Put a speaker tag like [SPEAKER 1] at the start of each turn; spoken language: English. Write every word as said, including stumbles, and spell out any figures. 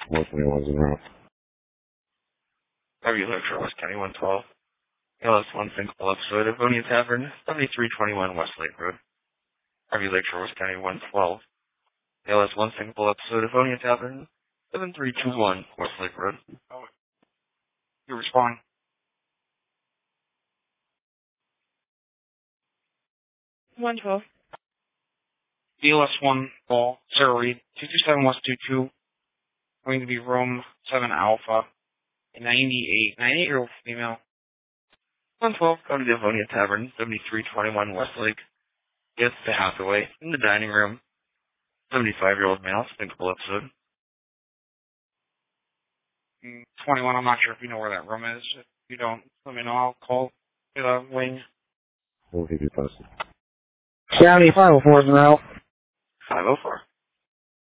[SPEAKER 1] four twenty-one is en route.
[SPEAKER 2] Harvey Lecture, West County one twelve. L S one Single Episode, Avonia Tavern, seventy-three twenty-one West Lake Road. Harvey Lecture, West County one twelve. L S one Single Episode, Avonia Tavern, seven three two one West Lake Road. Oh, you're responding. one twelve. D L S one Ball, Sarah Reed, two two seven West two two, going to be room seven Alpha, ninety-eight, ninety-eight-year-old female. one twelve, come to the Avonia Tavern, seventy-three twenty-one West Lake. Get the Hathaway, in the dining room. seventy-five-year-old male, Single Episode. Mm, twenty-one, I'm not sure if you know where that room is. If you don't, let me know. I'll call the wing.
[SPEAKER 1] We'll keep you posted.
[SPEAKER 2] County five oh four is en route. five oh four.